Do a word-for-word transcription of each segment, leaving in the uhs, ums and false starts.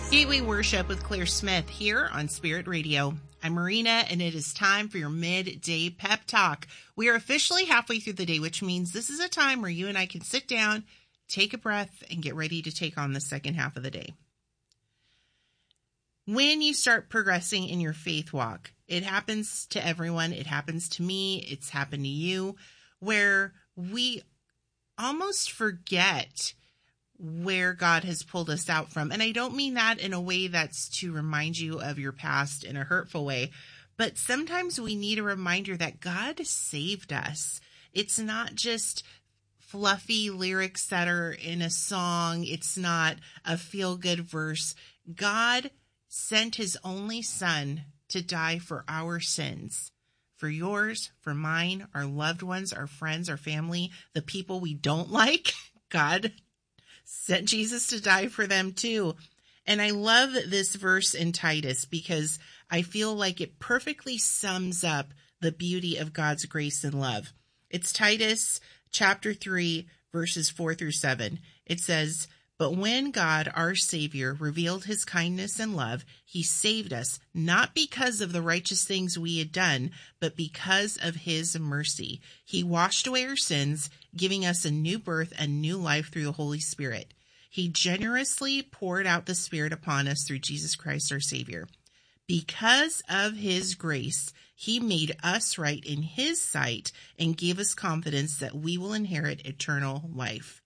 Gateway Worship with Claire Smith here on Spirit Radio. I'm Marina, and it is time for your midday pep talk. We are officially halfway through the day, which means this is a time where you and I can sit down, take a breath, and get ready to take on the second half of the day. When you start progressing in your faith walk, it happens to everyone. It happens to me. It's happened to you, where we almost forget where God has pulled us out from. And I don't mean that in a way that's to remind you of your past in a hurtful way, but sometimes we need a reminder that God saved us. It's not just fluffy lyrics that are in a song. It's not a feel-good verse. God sent his only son to die for our sins, for yours, for mine, our loved ones, our friends, our family, the people we don't like. God sent Jesus to die for them too. And I love this verse in Titus because I feel like it perfectly sums up the beauty of God's grace and love. It's Titus chapter three, verses four through seven. It says, "But when God, our Savior, revealed his kindness and love, he saved us, not because of the righteous things we had done, but because of his mercy. He washed away our sins, giving us a new birth and new life through the Holy Spirit. He generously poured out the Spirit upon us through Jesus Christ our Savior. Because of his grace, he made us right in his sight and gave us confidence that we will inherit eternal life."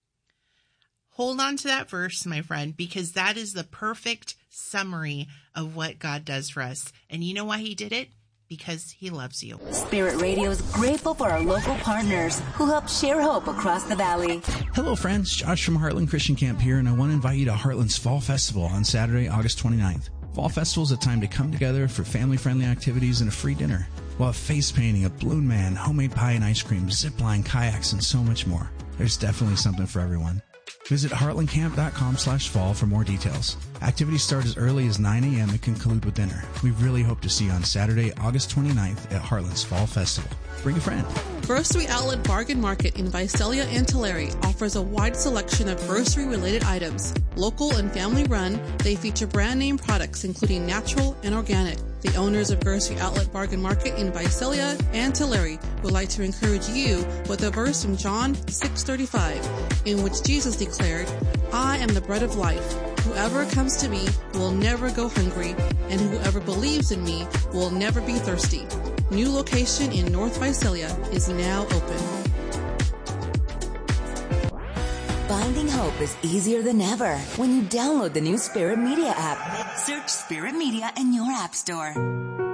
Hold on to that verse, my friend, because that is the perfect summary of what God does for us. And you know why he did it? Because he loves you. Spirit Radio is grateful for our local partners who help share hope across the valley. Hello, friends. Josh from Heartland Christian Camp here, and I want to invite you to Heartland's Fall Festival on Saturday, August twenty-ninth. Fall Festival is a time to come together for family-friendly activities and a free dinner. We'll have face painting, a balloon man, homemade pie and ice cream, zip line, kayaks, and so much more. There's definitely something for everyone. Visit heartlandcamp.com slash fall for more details. Activities start as early as nine a.m. and conclude with dinner. We really hope to see you on Saturday, August twenty-ninth at Heartland's Fall Festival. Bring a friend. Grocery Outlet Bargain Market in Visalia and Tulare offers a wide selection of grocery-related items. Local and family-run, they feature brand-name products including natural and organic. The owners of Grocery Outlet Bargain Market in Visalia and Tulare would like to encourage you with a verse from John six thirty-five, in which Jesus declared, "I am the bread of life. Whoever comes to me will never go hungry, and whoever believes in me will never be thirsty." New location in North Visalia is now open. Finding hope is easier than ever when you download the new Spirit Media app. Search Spirit Media in your app store.